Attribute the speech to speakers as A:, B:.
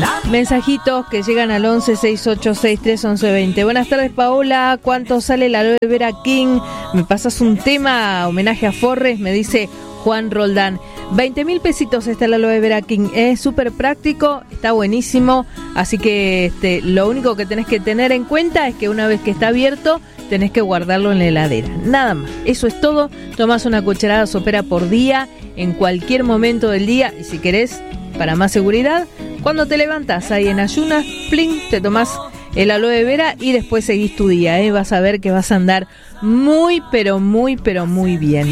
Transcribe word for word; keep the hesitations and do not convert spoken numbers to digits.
A: Mensajitos que llegan al once seis ocho seis tres once veinte. Buenas tardes, Paola. ¿Cuánto sale la aloe vera king? ¿Me pasas un tema? Homenaje a Forres, me dice Juan Roldán. veinte mil pesitos está el aloe vera king. Es súper práctico, está buenísimo. Así que este, lo único que tenés que tener en cuenta es que una vez que está abierto, tenés que guardarlo en la heladera. Nada más. Eso es todo. Tomás una cucharada sopera por día, en cualquier momento del día. Y si querés, para más seguridad, cuando te levantás ahí en ayunas, pling, te tomás el aloe vera y después seguís tu día, ¿eh? Vas a ver que vas a andar muy, pero muy, pero muy bien.